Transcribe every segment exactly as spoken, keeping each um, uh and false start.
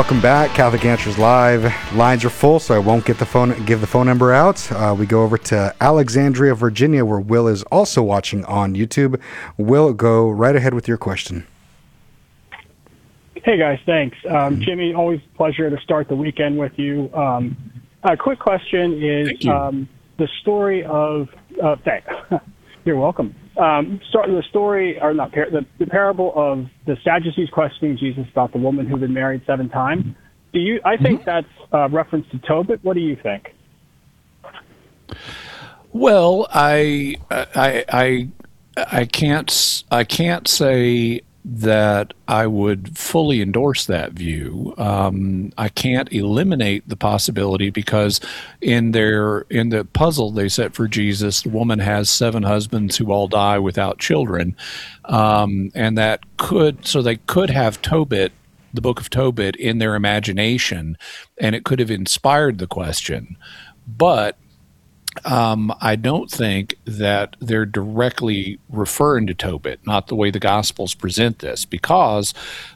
welcome back. Catholic Answers Live. Lines are full, so I won't get the phone, give the phone number out. Uh, we go over to Alexandria, Virginia, where Will is also watching on YouTube. Will, go right ahead with your question. Hey, guys, thanks. Um, Jimmy, always a pleasure to start the weekend with you. Um, a quick question is um, the story of... Uh, thanks. You're welcome. Um, start the story, or not, the, the parable of the Sadducees questioning Jesus about the woman who'd been married seven times. Do you? I think mm-hmm. that's a reference to Tobit. What do you think? Well, I, I, I, I can't, I can't say that I would fully endorse that view. Um, I can't eliminate the possibility because in their in the puzzle they set for Jesus, the woman has seven husbands who all die without children, um, and that could so they could have Tobit, the book of Tobit, in their imagination, and it could have inspired the question, but. Um, I don't think that they're directly referring to Tobit, not the way the Gospels present this, because,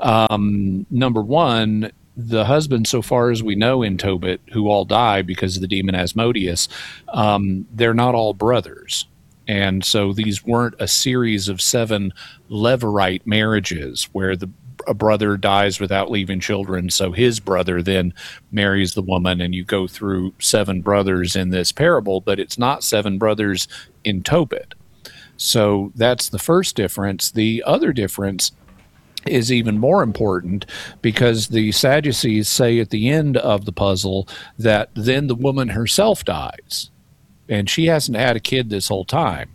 um, number one, the husbands, so far as we know in Tobit, who all die because of the demon Asmodeus, um, they're not all brothers. And so these weren't a series of seven Levirate marriages where the a brother dies without leaving children, so his brother then marries the woman, and you go through seven brothers in this parable, but it's not seven brothers in Tobit. So that's the first difference. The other difference is even more important because the Sadducees say at the end of the puzzle that then the woman herself dies, and she hasn't had a kid this whole time.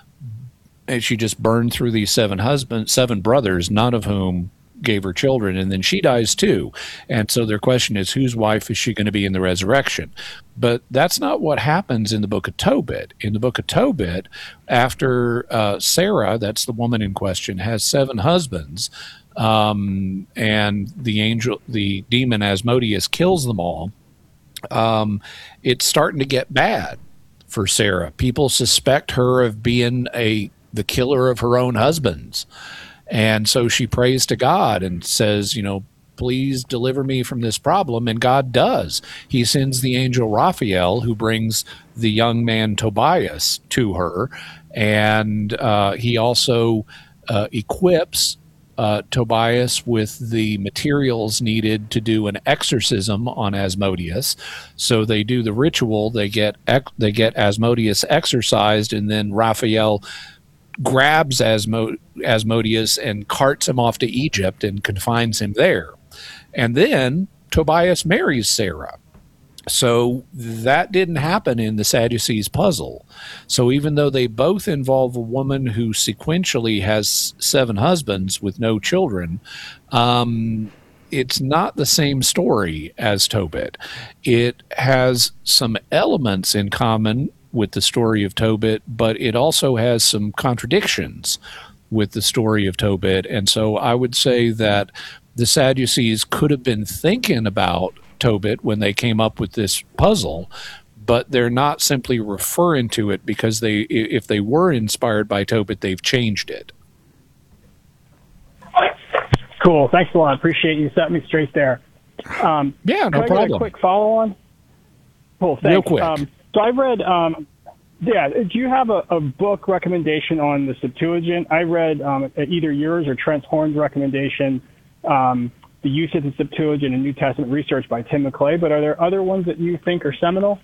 And she just burned through these seven husbands, seven brothers, none of whom gave her children, and then she dies too. And so their question is, whose wife is she going to be in the resurrection? But that's not what happens in the book of Tobit. In the book of Tobit, after uh, Sarah, that's the woman in question, has seven husbands, um, and the angel, the demon Asmodeus kills them all, um, it's starting to get bad for Sarah. People suspect her of being a the killer of her own husbands. And so she prays to God and says, you know, please deliver me from this problem. And God does. He sends the angel Raphael, who brings the young man Tobias to her. And uh, he also uh, equips uh, Tobias with the materials needed to do an exorcism on Asmodeus. So they do the ritual. They get they get Asmodeus exorcised, and then Raphael grabs Asmo- Asmodeus and carts him off to Egypt and confines him there. And then Tobias marries Sarah. So that didn't happen in the Sadducees puzzle. So even though they both involve a woman who sequentially has seven husbands with no children, um, it's not the same story as Tobit. It has some elements in common with the story of Tobit, but it also has some contradictions with the story of Tobit. And so I would say that the Sadducees could have been thinking about Tobit when they came up with this puzzle, but they're not simply referring to it because they, if they were inspired by Tobit, they've changed it. Cool. Thanks a lot. Appreciate you setting me straight there. Um, yeah, no can I problem. get a quick follow-on? Cool. Thanks. Real quick. Um, So I've read, um, yeah, do you have a, a book recommendation on the Septuagint? I read um, either yours or Trent Horn's recommendation, um, The Use of the Septuagint in New Testament Research by Tim McClay, but are there other ones that you think are seminal?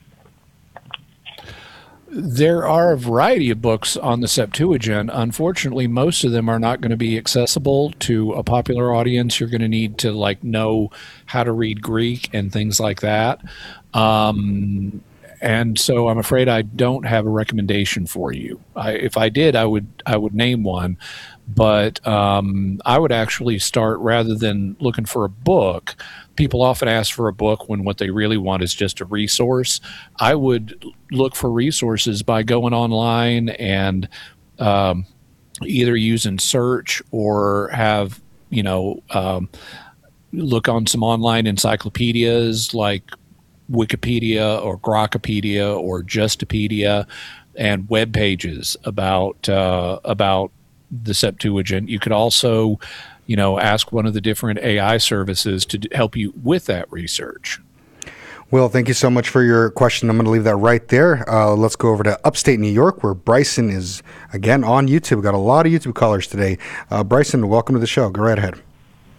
There are a variety of books on the Septuagint. Unfortunately, most of them are not going to be accessible to a popular audience. You're going to need to like know how to read Greek and things like that. Um, And so I'm afraid I don't have a recommendation for you. I, if I did, I would I would name one, but um, I would actually start, rather than looking for a book. People often ask for a book when what they really want is just a resource. I would look for resources by going online and um, either using search or have, you know, um, look on some online encyclopedias like Wikipedia or Grokpedia or Justipedia, and web pages about uh, about the Septuagint. You could also you know, ask one of the different A I services to d- help you with that research. Will, thank you so much for your question. I'm going to leave that right there. Uh, let's go over to upstate New York, where Bryson is, again, on YouTube. We've got a lot of YouTube callers today. Uh, Bryson, welcome to the show. Go right ahead.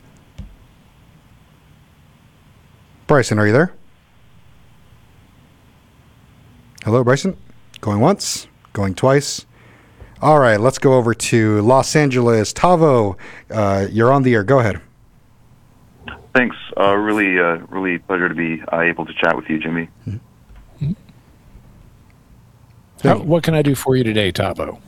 Bryson, are you there? Hello, Bryson? Going once, going twice. All right, let's go over to Los Angeles. Tavo, uh, you're on the air. Go ahead. Thanks. Uh, really, uh, really pleasure to be uh, able to chat with you, Jimmy. Mm-hmm. How, what can I do for you today, Tavo?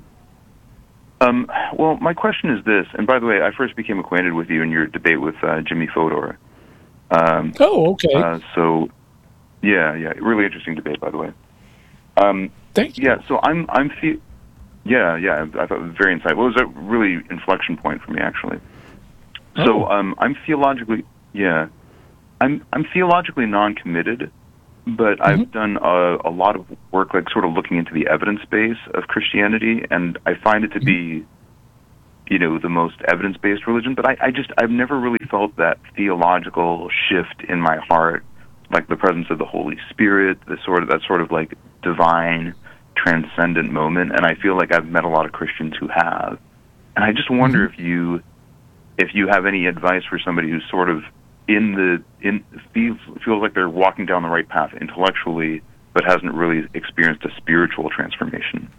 Um, well, my question is this, and by the way, I first became acquainted with you in your debate with uh, Jimmy Fodor. Um, oh, okay. Uh, so, yeah, yeah, really interesting debate, by the way. Um, Thank you. Yeah, so I'm, I'm, fe- yeah, yeah, I thought it was very insightful. It was a really inflection point for me, actually. So Oh. um, I'm theologically, yeah, I'm I'm theologically non-committed, but Mm-hmm. I've done a, a lot of work, like sort of looking into the evidence base of Christianity, and I find it to be, you know, the most evidence-based religion. But I, I just I've never really felt that theological shift in my heart, like the presence of the Holy Spirit, the sort of that sort of like divine, transcendent moment. And I feel like I've met a lot of Christians who have, and I just wonder Mm-hmm. if you. If you have any advice for somebody who's sort of in the in feels feels like they're walking down the right path intellectually, but hasn't really experienced a spiritual transformation.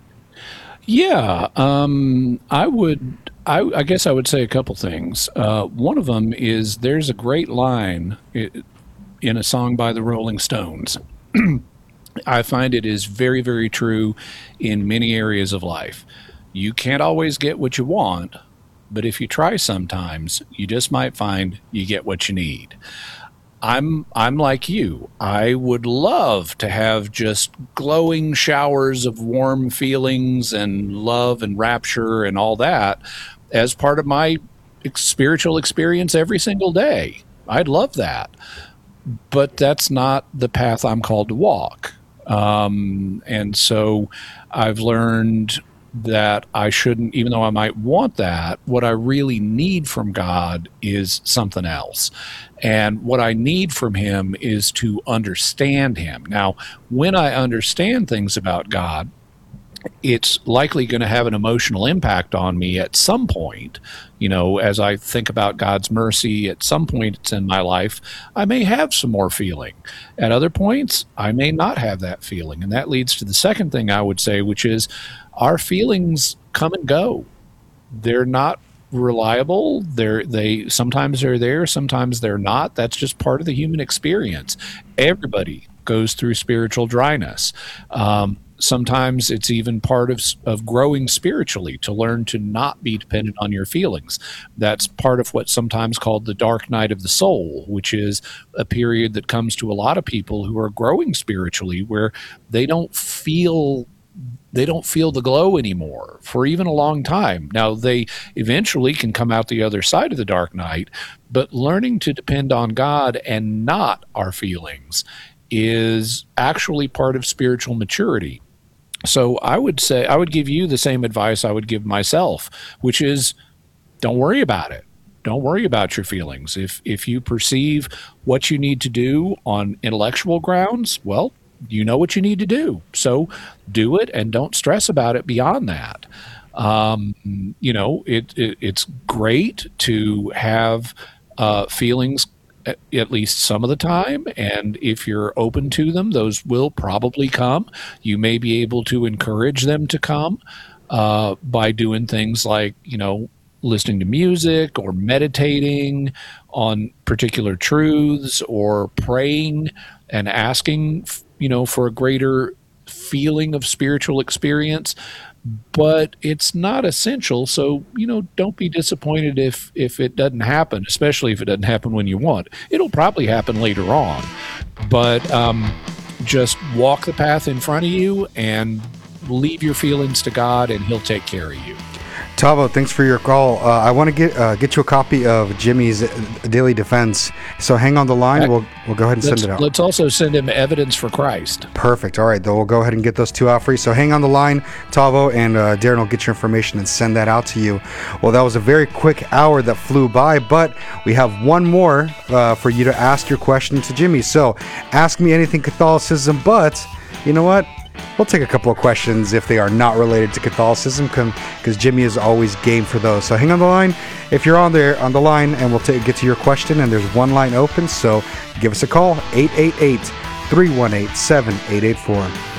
Yeah, um, I would. I, I guess I would say a couple things. Uh, one of them is there's a great line in a song by the Rolling Stones. I find it is very, very true in many areas of life. You can't always get what you want, but if you try sometimes, you just might find you get what you need. I'm I'm like you. I would love to have just glowing showers of warm feelings and love and rapture and all that as part of my spiritual experience every single day. I'd love that. But that's not the path I'm called to walk. Um, and so I've learned that I shouldn't, even though I might want that, what I really need from God is something else. And what I need from him is to understand him. Now, when I understand things about God, it's likely going to have an emotional impact on me at some point. You know, as I think about God's mercy, at some point in my life, I may have some more feeling. At other points, I may not have that feeling. And that leads to the second thing I would say, which is our feelings come and go. They're not reliable. They're they sometimes they're there, sometimes they're not. That's just part of the human experience. Everybody goes through spiritual dryness. Um, sometimes it's even part of of growing spiritually, to learn to not be dependent on your feelings. That's part of what's sometimes called the dark night of the soul, which is a period that comes to a lot of people who are growing spiritually, where they don't feel they don't feel the glow anymore for even a long time. Now, they eventually can come out the other side of the dark night, but learning to depend on God and not our feelings is actually part of spiritual maturity. So I would say, I would give you the same advice I would give myself, which is don't worry about it. Don't worry about your feelings. If if you perceive what you need to do on intellectual grounds, well, you know what you need to do. So do it and don't stress about it beyond that. Um, you know, it, it it's great to have uh, feelings at, at least some of the time. And if you're open to them, those will probably come. You may be able to encourage them to come uh, by doing things like, you know, listening to music or meditating on particular truths or praying and asking, you know, for a greater feeling of spiritual experience. But it's not essential. So, you know, don't be disappointed if, if it doesn't happen, especially if it doesn't happen when you want. It'll probably happen later on. But um, just walk the path in front of you and leave your feelings to God, and he'll take care of you. Tavo, thanks for your call. Uh, I want to get uh, get you a copy of Jimmy's Daily Defense. So hang on the line. We'll we'll go ahead and let's, send it out. Let's also send him Evidence for Christ. Perfect. All right, though we'll go ahead and get those two out for you. So hang on the line, Tavo, and uh, Darren will get your information and send that out to you. Well, that was a very quick hour that flew by, but we have one more uh, for you to ask your question to Jimmy. So ask me anything Catholicism, but you know what? We'll take a couple of questions if they are not related to Catholicism, because Jimmy is always game for those. So hang on the line if you're on there on the line, and we'll take, get to your question. And there's one line open, so give us a call, eight eight eight, three one eight, seven eight eight four.